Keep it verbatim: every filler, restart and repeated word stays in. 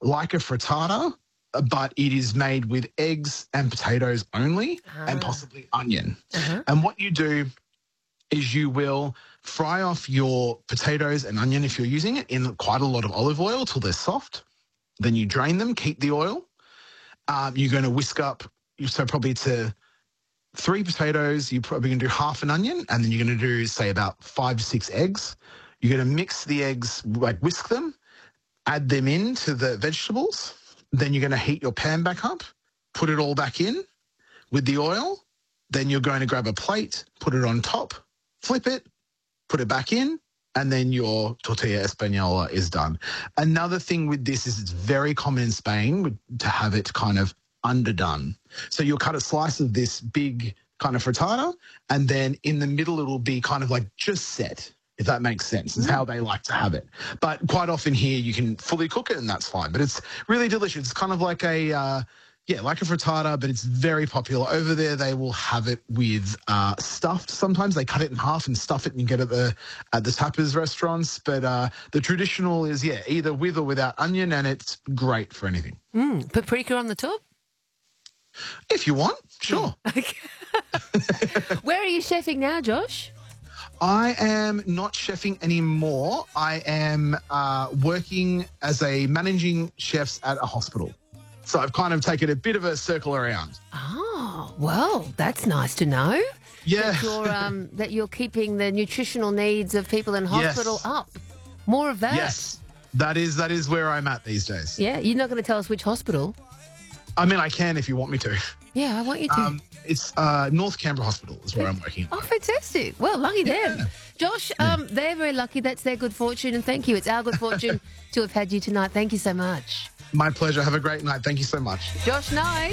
like a frittata, but it is made with eggs and potatoes only Ah. and possibly onion. Uh-huh. And what you do is you will fry off your potatoes and onion if you're using it in quite a lot of olive oil till they're soft. Then you drain them, keep the oil. Um, you're going to whisk up, so probably to three potatoes, you're probably going to do half an onion, and then you're going to do, say, about five to six eggs. You're going to mix the eggs, like whisk them, add them into the vegetables. Then you're going to heat your pan back up, put it all back in with the oil. Then you're going to grab a plate, put it on top, flip it, put it back in, and then your tortilla española is done. Another thing with this is it's very common in Spain to have it kind of underdone. So you'll cut a slice of this big kind of frittata, and then in the middle it'll be kind of like just set, if that makes sense. It's how they like to have it. But quite often here you can fully cook it and that's fine. But it's really delicious. It's kind of like a... Uh, Yeah, like a frittata, but it's very popular. Over there, they will have it with uh, stuffed. Sometimes they cut it in half and stuff it and you get it at the, at the tapas restaurants. But uh, the traditional is, yeah, either with or without onion, and it's great for anything. Mm, paprika on the top? If you want, sure. Okay. Where are you chefing now, Josh? I am not chefing anymore. I am uh, working as a managing chef at a hospital. So I've kind of taken a bit of a circle around. Oh, well, that's nice to know. Yeah. That you're, um, that you're keeping the nutritional needs of people in hospital Yes. up. More of that. Yes, that is that is where I'm at these days. Yeah, you're not going to tell us which hospital. I mean, I can if you want me to. Yeah, I want you to. Um, it's uh, North Canberra Hospital is where I'm working. Oh, fantastic. Well, lucky them. Yeah. Josh, um, they're very lucky. That's their good fortune. And thank you. It's our good fortune to have had you tonight. Thank you so much. My pleasure. Have a great night. Thank you so much. Josh Knight.